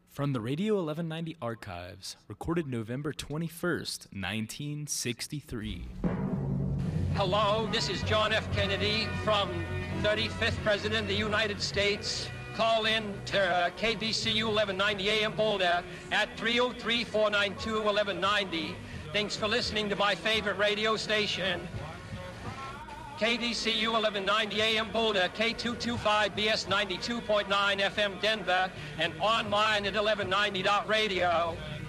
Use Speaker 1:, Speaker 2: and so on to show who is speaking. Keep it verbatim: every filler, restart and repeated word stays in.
Speaker 1: From the Radio eleven ninety archives, recorded November twenty-first, nineteen sixty-three.
Speaker 2: Hello, this is John F. Kennedy from thirty-fifth President of the United States. Call in to uh, K D C U eleven ninety A M Boulder at three oh three, four nine two, eleven ninety. Thanks for listening to my favorite radio station. K D C U eleven ninety A M Boulder, K two twenty-five B S ninety-two point nine F M Denver, and online at eleven ninety dot radio.